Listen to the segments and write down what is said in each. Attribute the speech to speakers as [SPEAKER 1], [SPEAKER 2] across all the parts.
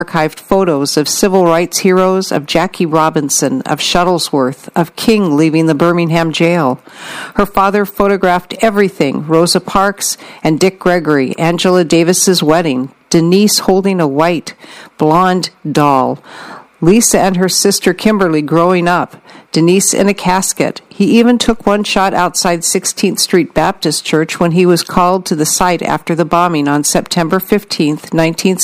[SPEAKER 1] archived photos of civil rights heroes, of Jackie Robinson, of Shuttlesworth, of King leaving the Birmingham jail. Her father photographed everything: Rosa Parks and Dick Gregory, Angela Davis's wedding, Denise holding a white, blonde doll, Lisa and her sister Kimberly growing up, Denise in a casket. He even took one shot outside 16th Street Baptist Church when he was called to the site after the bombing on September 15th,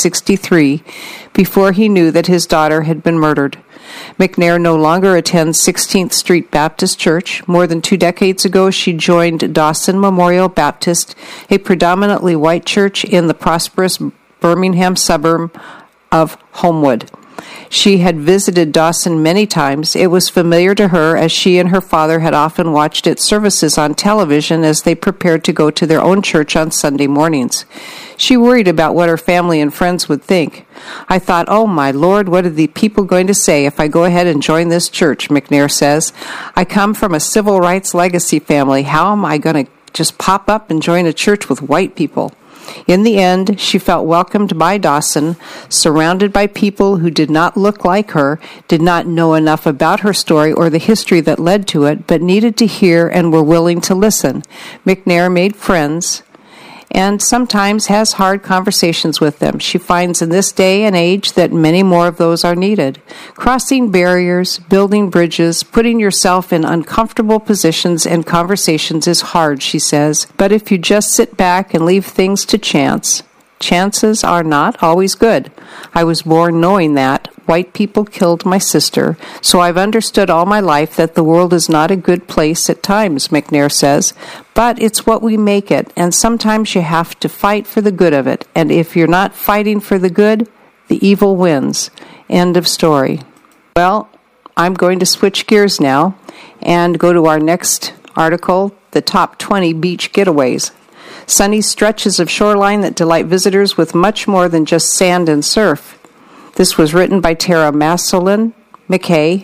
[SPEAKER 1] 1963, before he knew that his daughter had been murdered. McNair no longer attends 16th Street Baptist Church. More than 2 decades ago, she joined Dawson Memorial Baptist, a predominantly white church in the prosperous Birmingham suburb of Homewood. She had visited Dawson many times. It was familiar to her, as she and her father had often watched its services on television as they prepared to go to their own church on Sunday mornings. She worried about what her family and friends would think. "I thought, oh my Lord, what are the people going to say if I go ahead and join this church?" McNair says. "I come from a civil rights legacy family. How am I going to just pop up and join a church with white people?" In the end, she felt welcomed by Dawson, surrounded by people who did not look like her, did not know enough about her story or the history that led to it, but needed to hear and were willing to listen. McNair made friends and sometimes has hard conversations with them. She finds in this day and age that many more of those are needed. Crossing barriers, building bridges, putting yourself in uncomfortable positions and conversations is hard, she says. But if you just sit back and leave things to chance, chances are not always good. I was born knowing that. White people killed my sister, so I've understood all my life that the world is not a good place at times, McNair says, but it's what we make it, and sometimes you have to fight for the good of it, and if you're not fighting for the good, the evil wins. End of story. Well, I'm going to switch gears now and go to our next article, the top 20 beach getaways. Sunny stretches of shoreline that delight visitors with much more than just sand and surf. This was written by Tara Massillon McKay,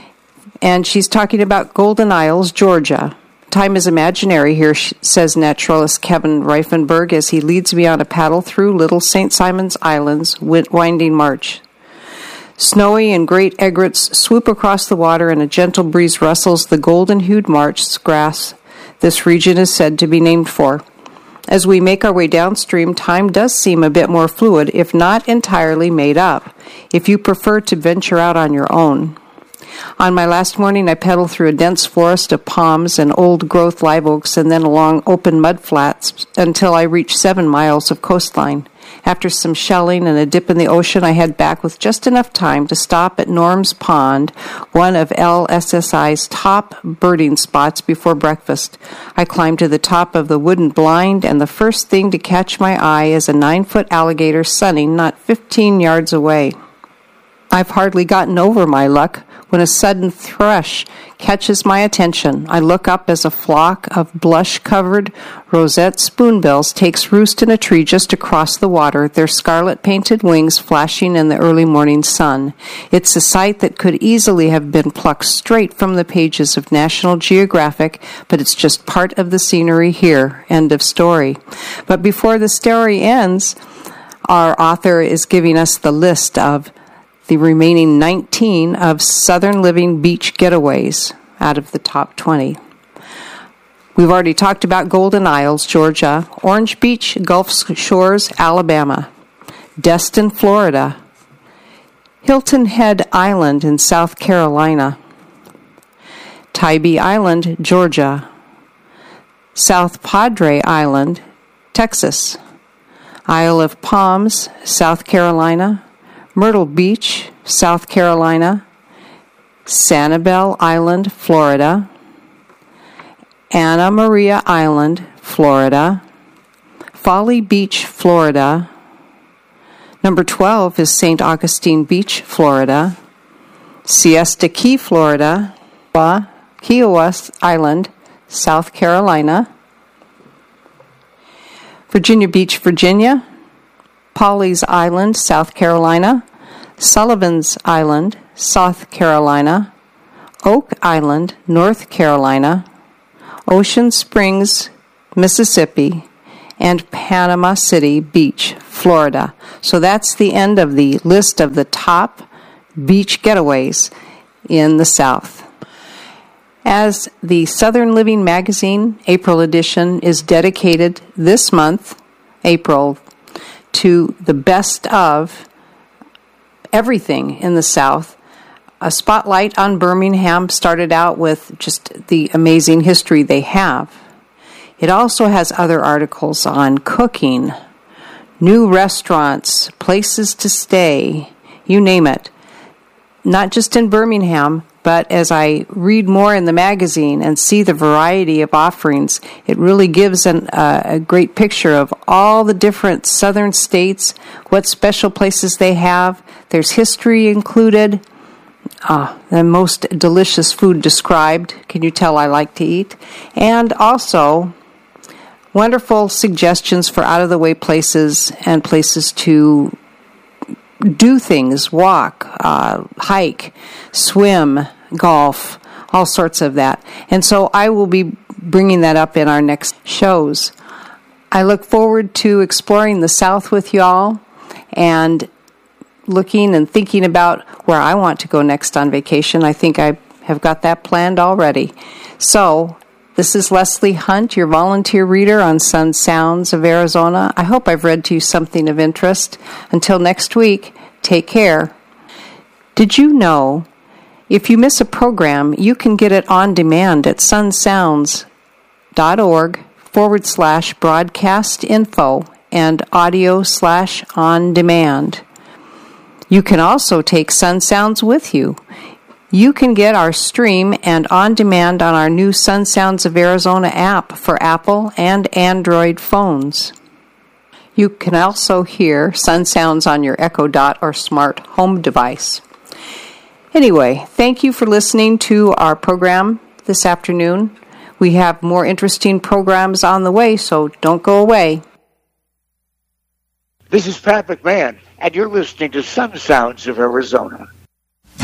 [SPEAKER 1] and she's talking about Golden Isles, Georgia. Time is imaginary here, says naturalist Kevin Reifenberg as he leads me on a paddle through Little St. Simon's Island's winding march. Snowy and great egrets swoop across the water, and a gentle breeze rustles the golden-hued marsh grass this region is said to be named for. As we make our way downstream, time does seem a bit more fluid, if not entirely made up, if you prefer to venture out on your own. On my last morning, I pedaled through a dense forest of palms and old-growth live oaks and then along open mud flats until I reached 7 miles of coastline. After some shelling and a dip in the ocean, I head back with just enough time to stop at Norm's Pond, one of LSSI's top birding spots, before breakfast. I climb to the top of the wooden blind, and the first thing to catch my eye is a 9-foot alligator sunning not 15 yards away. I've hardly gotten over my luck when a sudden thrush catches my attention. I look up as a flock of blush-covered roseate spoonbills takes roost in a tree just across the water, their scarlet-painted wings flashing in the early morning sun. It's a sight that could easily have been plucked straight from the pages of National Geographic, but it's just part of the scenery here. End of story. But before the story ends, our author is giving us the list of the remaining 19 of Southern Living beach getaways out of the top 20. We've already talked about Golden Isles, Georgia, Orange Beach, Gulf Shores, Alabama, Destin, Florida, Hilton Head Island in South Carolina, Tybee Island, Georgia, South Padre Island, Texas, Isle of Palms, South Carolina, Myrtle Beach, South Carolina, Sanibel Island, Florida, Anna Maria Island, Florida, Folly Beach, Florida. Number 12 is St. Augustine Beach, Florida, Siesta Key, Florida, Kiowa Island, South Carolina, Virginia Beach, Virginia, Pawleys Island, South Carolina, Sullivan's Island, South Carolina, Oak Island, North Carolina, Ocean Springs, Mississippi, and Panama City Beach, Florida. So that's the end of the list of the top beach getaways in the South. As the Southern Living Magazine April edition is dedicated this month, April, to the best of everything in the South, a spotlight on Birmingham started out with just the amazing history they have. It also has other articles on cooking, new restaurants, places to stay, you name it. Not just in Birmingham, but as I read more in the magazine and see the variety of offerings, it really gives a great picture of all the different southern states, what special places they have. There's history included. The most delicious food described. Can you tell I like to eat? And also wonderful suggestions for out-of-the-way places and places to do things, walk, hike, swim, golf, all sorts of that. And so I will be bringing that up in our next shows. I look forward to exploring the South with y'all and looking and thinking about where I want to go next on vacation. I think I have got that planned already. So, this is Leslie Hunt, your volunteer reader on Sun Sounds of Arizona. I hope I've read to you something of interest. Until next week, take care. Did you know if you miss a program, you can get it on demand at sunsounds.org/broadcast info and audio/on demand. You can also take Sun Sounds with you. You can get our stream and on demand on our new Sun Sounds of Arizona app for Apple and Android phones. You can also hear Sun Sounds on your Echo Dot or smart home device. Anyway, thank you for listening to our program this afternoon. We have more interesting programs on the way, so don't go away.
[SPEAKER 2] This is Pat McMahon, and you're listening to Sun Sounds of Arizona.